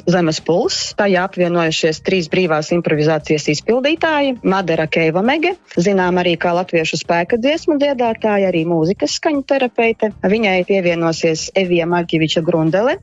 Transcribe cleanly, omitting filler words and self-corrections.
Zemes pulss. Tajā apvienojušies 3 brīvās improvizācijas izpildītāji - Madara Keivamege, zinām arī kā latviešu spēka dziesmu dziedātāja, arī mūzikas skaņu terapeite. Viņai pievienosies Evija Markeviča Grundele,